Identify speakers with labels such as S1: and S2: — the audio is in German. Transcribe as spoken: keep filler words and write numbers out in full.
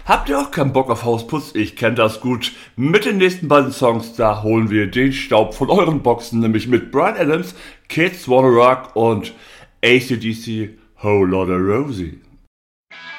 S1: Habt ihr auch keinen Bock auf Hausputz? Ich kenn das gut. Mit den nächsten beiden Songs, da holen wir den Staub von euren Boxen, nämlich mit Bryan Adams, Kids Wanna Rock und A C D C, Whole Lotta Rosie.